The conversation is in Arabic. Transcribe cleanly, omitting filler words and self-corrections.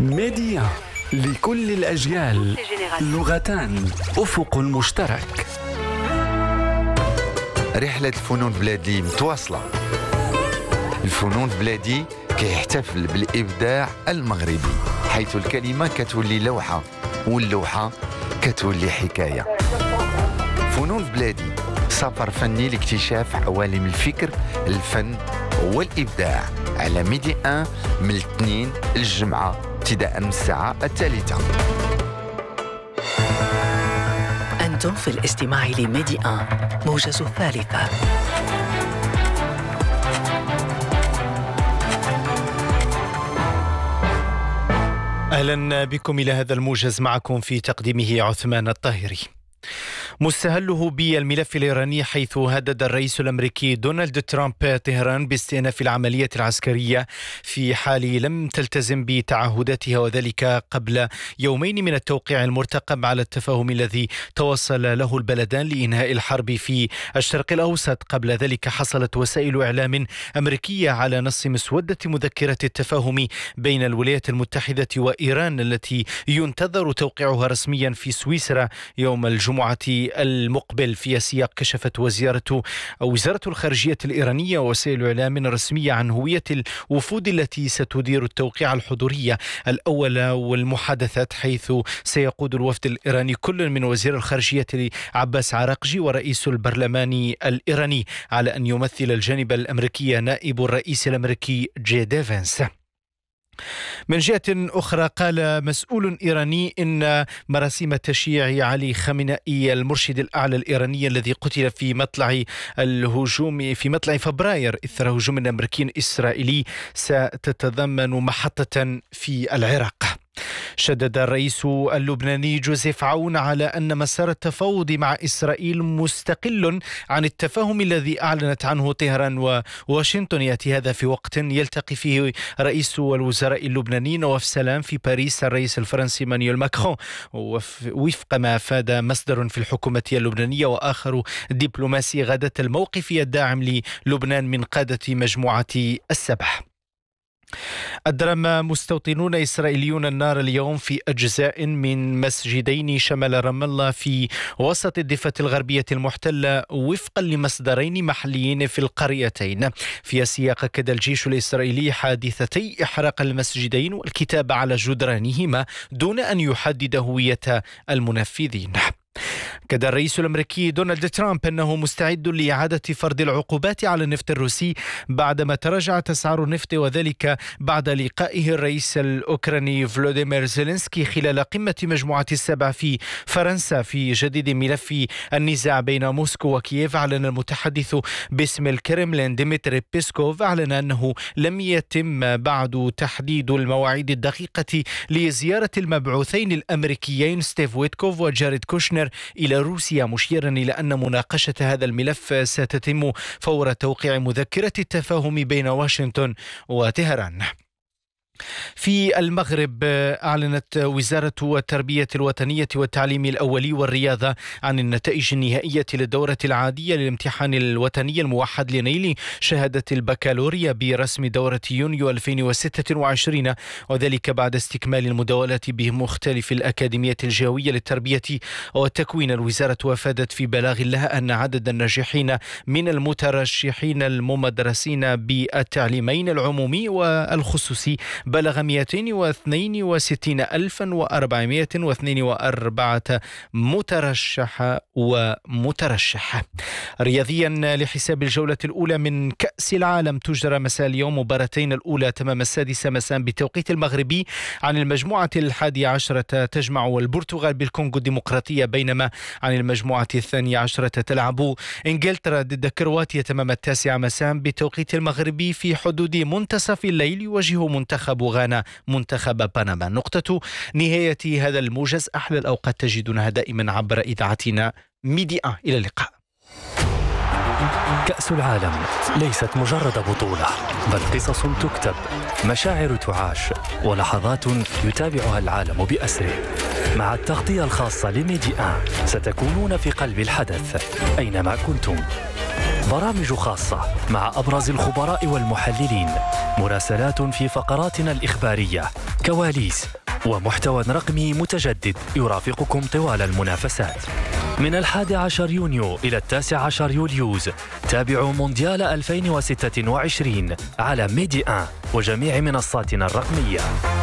ميديا لكل الأجيال، لغتان، أفق مشترك. رحلة الفنون بلادي متواصلة. الفنون بلادي كيحتفل بالإبداع المغربي، حيث الكلمة كتولي لوحة واللوحة كتولي حكاية. فنون بلادي سفر فني لاكتشاف عوالم الفكر، الفن والإبداع، على ميدي 1 من الاثنين الجمعة ابتداء من الساعة 3. أنتم في الاستماع لميدي 1 موجز الثالثة. أهلا بكم إلى هذا الموجز، معكم في تقديمه عثمان الطاهري. مستهله بالملف الإيراني، حيث هدد الرئيس الأمريكي دونالد ترامب طهران باستئناف العملية العسكرية في حال لم تلتزم بتعهداتها، وذلك قبل يومين من التوقيع المرتقب على التفاهم الذي توصل له البلدان لإنهاء الحرب في الشرق الأوسط. قبل ذلك حصلت وسائل إعلام أمريكية على نص مسودة مذكرة التفاهم بين الولايات المتحدة وإيران التي ينتظر توقيعها رسميا في سويسرا يوم الجمعة المقبل. في سياق كشفت وزارة الخارجية الإيرانية ووسائل إعلام رسمية عن هوية الوفود التي ستدير التوقيع الحضورية الأول والمحادثات، حيث سيقود الوفد الإيراني كل من وزير الخارجية عباس عراقجي ورئيس البرلمان الإيراني، على أن يمثل الجانب الأمريكي نائب الرئيس الأمريكي جي فانس. من جهة أخرى، قال مسؤول إيراني إن مراسيم تشييع علي خامنئي المرشد الأعلى الإيراني الذي قتل في مطلع فبراير إثر هجوم أمريكي إسرائيلي ستتضمن محطة في العراق. شدد الرئيس اللبناني جوزيف عون على أن مسار التفاوض مع إسرائيل مستقل عن التفاهم الذي أعلنت عنه طهران وواشنطن. يأتي هذا في وقت يلتقي فيه رئيس الوزراء اللبناني نواف سلام في باريس الرئيس الفرنسي مانويل ماكرون، وفق ما أفاد مصدر في الحكومة اللبنانية وآخر دبلوماسي غداة الموقف الداعم للبنان من قادة مجموعة السبع. أدرم مستوطنون إسرائيليون النار اليوم في أجزاء من مسجدين شمال رام الله في وسط الضفة الغربية المحتلة، وفقا لمصدرين محليين في القريتين. في سياق أكد الجيش الإسرائيلي حادثتي إحراق المسجدين والكتابة على جدرانهما دون أن يحدد هوية المنفذين. أكد الرئيس الأمريكي دونالد ترامب أنه مستعد لإعادة فرض العقوبات على النفط الروسي بعدما تراجعت أسعار النفط، وذلك بعد لقائه الرئيس الأوكراني فلوديمير زيلينسكي خلال قمة مجموعة السبع في فرنسا في جديد ملف النزاع بين موسكو وكييف. أعلن المتحدث باسم الكرملين ديمتري بيسكوف أنه لم يتم بعد تحديد المواعيد الدقيقة لزيارة المبعوثين الأمريكيين ستيف ويتكوف وجاريد كوشنر إلى روسيا، مشيرا إلى أن مناقشة هذا الملف ستتم فور توقيع مذكرة التفاهم بين واشنطن وطهران. في المغرب، أعلنت وزارة التربية الوطنية والتعليم الأولي والرياضة عن النتائج النهائية للدورة العادية للامتحان الوطني الموحد لنيل شهادة البكالوريا برسم دورة يونيو 2026، وذلك بعد استكمال المداولة بمختلف الأكاديميات الجهوية للتربية والتكوين. الوزارة أفادت في بلاغ لها أن عدد الناجحين من المترشحين الممدرسين بالتعليمين العمومي والخصوصي بلغ 262,442 مترشح ومترشحة. رياضيا، لحساب الجولة الأولى من كأس العالم تجرى مساء اليوم مباراتين، الأولى تمام 6 مساء بتوقيت المغربي عن المجموعة 11 تجمع البرتغال بالكونغو الديمقراطية، بينما عن المجموعة 12 تلعب إنجلترا ضد كرواتيا تمام 9 مساء بتوقيت المغربي. في حدود منتصف الليل يواجه منتخب غانا منتخب بنما. نقطة نهاية هذا الموجز. أحلى الأوقات تجدونها دائما عبر إذاعتنا ميدي 1. إلى اللقاء. كأس العالم ليست مجرد بطولة، بل قصص تكتب، مشاعر تعاش، ولحظات يتابعها العالم بأسره. مع التغطية الخاصة لميدي 1 ستكونون في قلب الحدث أينما كنتم. برامج خاصة مع أبرز الخبراء والمحللين، مراسلات في فقراتنا الإخبارية، كواليس ومحتوى رقمي متجدد يرافقكم طوال المنافسات. من 11 يونيو إلى 19 يوليوز تابعوا مونديال 2026 على ميدي 1 وجميع منصاتنا الرقمية.